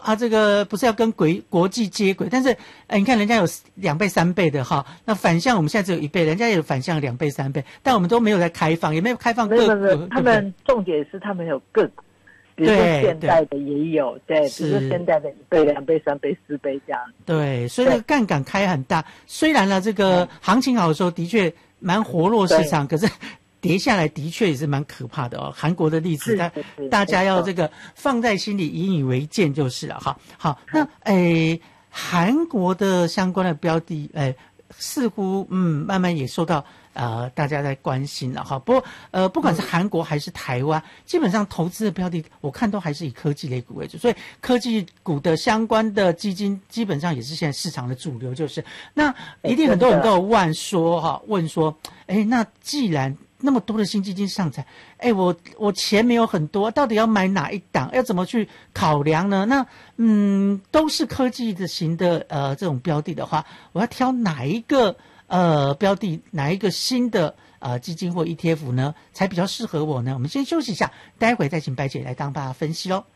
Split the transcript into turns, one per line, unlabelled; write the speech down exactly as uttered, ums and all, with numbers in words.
啊，这个不是要跟国国际接轨，但是呃，你看人家有两倍三倍的哈，那反向我们现在只有一倍，人家也有反向两倍三倍，但我们都没有在开放，也没有开放各
股，他们重点是他们有个股。比如说现代的也有，对，对比如说现代的一倍、两倍、三倍、四倍这样。
对，所以那个杠杆开很大。虽然呢，这个行情好的时候的确蛮活络市场，可是跌下来的确也是蛮可怕的哦。韩国的例子，大大家要这个放在心里，引以为戒就是了哈。好，那诶，韩国的相关的标的，诶，似乎嗯慢慢也受到。呃，大家在关心了哈。不过，呃，不管是韩国还是台湾，嗯、基本上投资的标的，我看都还是以科技类股为主。所以，科技股的相关的基金，基本上也是现在市场的主流。就是那一定很多人都有问说哈，问说，哎，那既然那么多的新基金上场，哎，我我钱没有很多，到底要买哪一档？要怎么去考量呢？那嗯，都是科技的型的呃这种标的的话，我要挑哪一个？呃，标的哪一个新的呃基金或 E T F 呢，才比较适合我呢？我们先休息一下，待会再请白姐来当大家分析喽。